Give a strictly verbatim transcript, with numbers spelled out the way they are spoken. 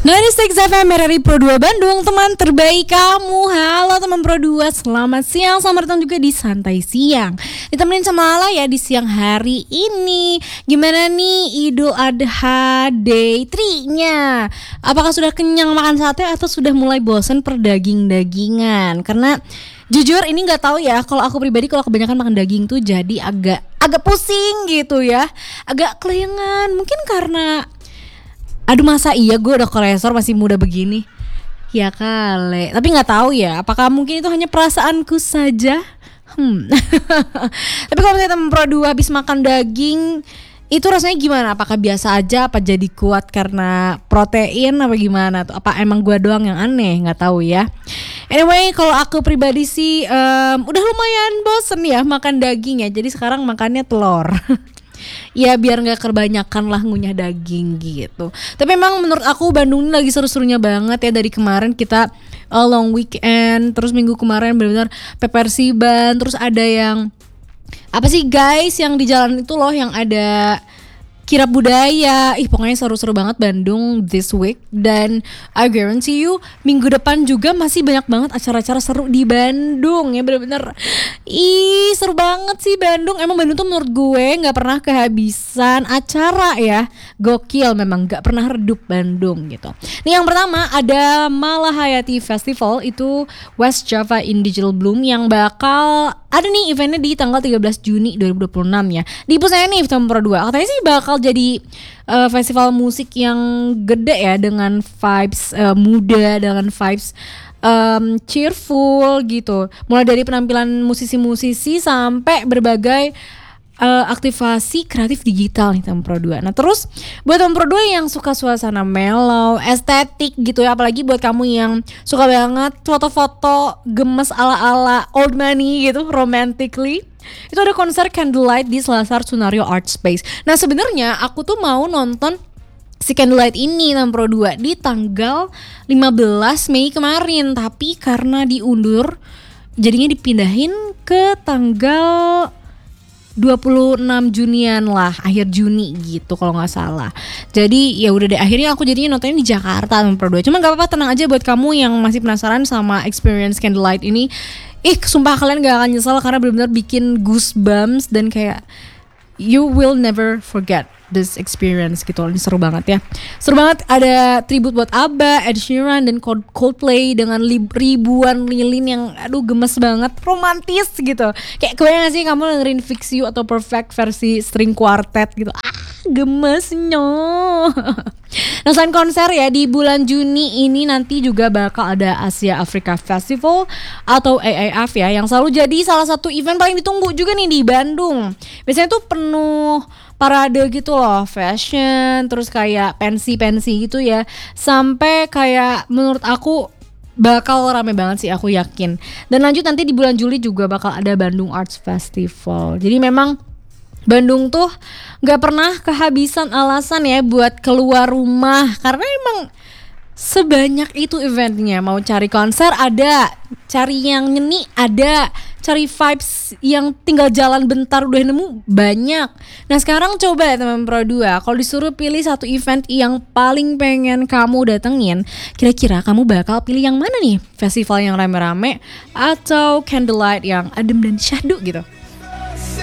sembilan puluh enam F M R R I Pro dua Bandung, teman terbaik kamu. Halo teman Pro dua, selamat siang, selamat datang juga di Santai Siang. Ditemenin sama Lala ya di siang hari ini. Gimana nih Idul Adha Day tiga-nya? Apakah sudah kenyang makan sate atau sudah mulai bosan per daging-dagingan? Karena jujur ini nggak tahu ya, kalau aku pribadi kalau kebanyakan makan daging tuh jadi agak agak pusing gitu ya, agak kelayangan. Mungkin karena aduh masa iya gue udah kolesterol masih muda begini ya kali. Tapi nggak tahu ya, apakah mungkin itu hanya perasaanku saja. Hmm. Tapi kalau misalnya temen Pro dua habis makan daging itu rasanya gimana? Apakah biasa aja? Apa jadi kuat karena protein? Apa gimana? Tuh? Apa emang gue doang yang aneh? Nggak tahu ya. Anyway, kalau aku pribadi sih um, udah lumayan bosen ya makan daging ya. Jadi sekarang makannya telur. Ya biar gak kebanyakan lah ngunyah daging gitu. Tapi memang menurut aku Bandung ini lagi seru-serunya banget ya. Dari kemarin kita uh, long weekend, terus minggu kemarin benar-benar pepersiban. Terus ada yang apa sih guys yang di jalan itu loh, yang ada kirab budaya. Ih pokoknya seru-seru banget Bandung this week. Dan I guarantee you minggu depan juga masih banyak banget acara-acara seru di Bandung. Ya bener-bener ih seru banget sih Bandung. Emang Bandung tuh menurut gue gak pernah kehabisan acara ya. Gokil, memang gak pernah redup Bandung gitu. Nih yang pertama ada Malahayati Festival, itu West Java in Digital Bloom, yang bakal ada nih eventnya di tanggal tiga belas Juni dua ribu dua puluh enam ya. Di pusatnya nih Film Pro dua. Katanya sih bakal jadi uh, festival musik yang gede ya, dengan vibes uh, muda, dengan vibes um, cheerful gitu. Mulai dari penampilan musisi-musisi sampai berbagai Uh, aktivasi kreatif digital nih teman Pro dua. Nah terus buat teman Pro dua yang suka suasana mellow, estetik gitu ya, apalagi buat kamu yang suka banget foto-foto gemes ala-ala old money gitu, romantically, itu ada konser Candlelight di Selasar Sunario Art Space. Nah sebenarnya aku tuh mau nonton si Candlelight ini teman Pro dua di tanggal lima belas Mei kemarin, tapi karena diundur jadinya dipindahin ke tanggal dua puluh enam Junian lah, akhir Juni gitu kalau nggak salah. Jadi ya udah deh, akhirnya aku jadinya nontonnya di Jakarta teman Pro dua. Cuma nggak apa-apa, tenang aja buat kamu yang masih penasaran sama experience Candlelight ini. Ih sumpah kalian gak akan nyesel karena benar-benar bikin goosebumps dan kayak you will never forget this experience gitu. Ini seru banget ya. Seru banget, ada tribute buat ABBA, Ed Sheeran, dan Coldplay dengan ribuan lilin yang aduh gemes banget, romantis gitu. Kayak kebayang gak sih kamu dengerin Fix You atau Perfect versi string quartet gitu. Ah gemesnya. Nah selain konser ya, di bulan Juni ini nanti juga bakal ada Asia Africa Festival atau A A F ya, yang selalu jadi salah satu event paling ditunggu juga nih di Bandung. Biasanya tuh penuh parade gitu loh, fashion, terus kayak pensi-pensi gitu ya. Sampai kayak menurut aku bakal rame banget sih, aku yakin. Dan lanjut nanti di bulan Juli juga bakal ada Bandung Arts Festival. Jadi memang Bandung tuh gak pernah kehabisan alasan ya buat keluar rumah, karena emang sebanyak itu eventnya. Mau cari konser ada, cari yang nyeni ada, cari vibes yang tinggal jalan bentar udah nemu banyak. Nah sekarang coba ya teman Pro dua, kalau disuruh pilih satu event yang paling pengen kamu datengin, kira-kira kamu bakal pilih yang mana nih? Festival yang rame-rame atau Candlelight yang adem dan syahdu gitu?